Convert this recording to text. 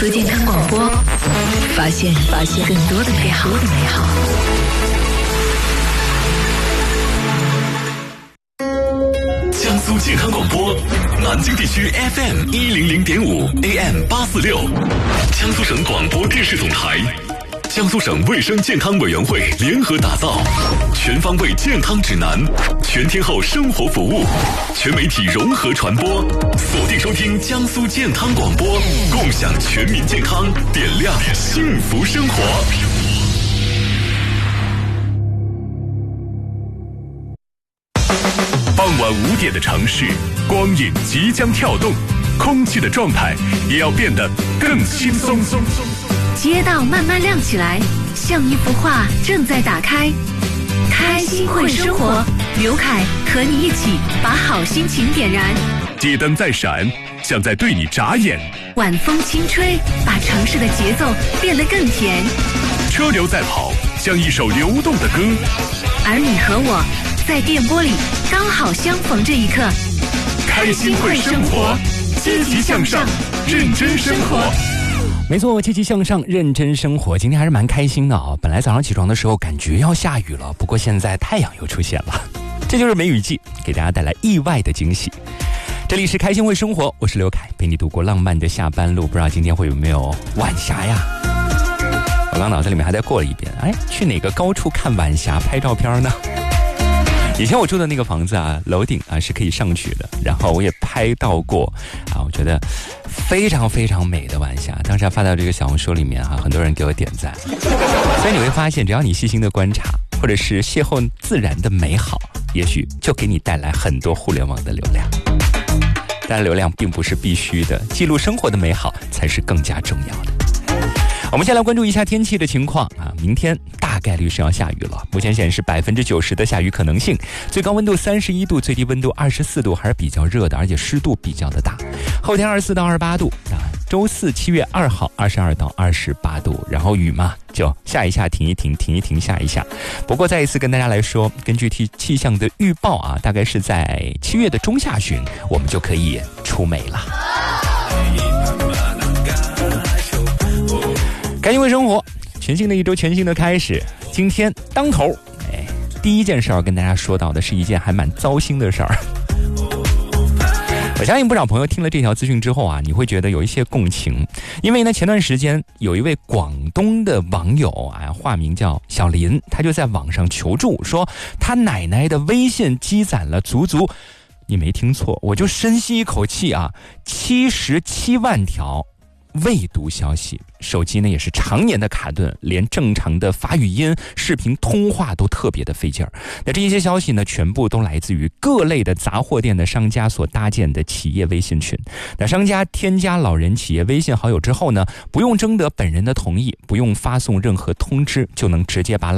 苏健康广播，发现更多的美好。 江苏健康广播，南京地区 FM 100.5 AM 846，江苏省广播电视总台，江苏省卫生健康委员会联合打造全方位健康指南，全天候生活服务，全媒体融合传播，锁定收听江苏健康广播，共享全民健康，点亮幸福生活。傍晚5点的城市，光影即将跳动，空气的状态也要变得更轻松。 街道慢慢亮起来，像一幅画正在打开。开心会生活，刘凯和你一起把好心情点燃。 街灯在闪，像在对你眨眼。 晚风轻吹，把城市的节奏变得更甜。 车流在跑，像一首流动的歌。 而你和我在电波里刚好相逢这一刻。 开心会生活，积极向上，认真生活。 没错，积极向上，认真生活。今天还是蛮开心的啊！本来早上起床的时候感觉要下雨了，不过现在太阳又出现了，这就是梅雨季，给大家带来意外的惊喜。这里是开心会生活，我是刘凯，陪你度过浪漫的下班路。不知道今天会有没有晚霞呀？我刚脑子里面还在过了一遍，去哪个高处看晚霞拍照片呢？以前我住的那个房子啊，楼顶啊是可以上去的，然后我也拍到过我觉得非常非常美的晚霞，当时还发到这个小红书里面很多人给我点赞。所以你会发现，只要你细心的观察，或者是邂逅自然的美好，也许就给你带来很多互联网的流量。当然流量并不是必须的，记录生活的美好才是更加重要的。我们先来关注一下天气的情况明天大概率是要下雨了，目前显示90%的下雨可能性，最高温度31度，最低温度24度，还是比较热的，而且湿度比较的大。后天24到28度周四7月2号22到28度，然后雨嘛就下一下停一停，停一停下一下。不过再一次跟大家来说，根据气象的预报大概是在7月的中下旬，我们就可以出梅了。开心会生活，全新的一周，全新的开始。今天当头，第一件事儿跟大家说到的是一件还蛮糟心的事儿。我相信不少朋友听了这条资讯之后你会觉得有一些共情，因为呢，前段时间有一位广东的网友化名叫小林，他就在网上求助，说他奶奶的微信积攒了足足，你没听错，我就深吸一口气77万条未读消息，手机呢也是常年的卡顿，连正常的发语音、视频通话都特别的费劲儿。那这些消息呢，全部都来自于各类的杂货店的商家所搭建的企业微信群。那商家添加老人企业微信好友之后呢，不用征得本人的同意，不用发送任何通知，就能直接把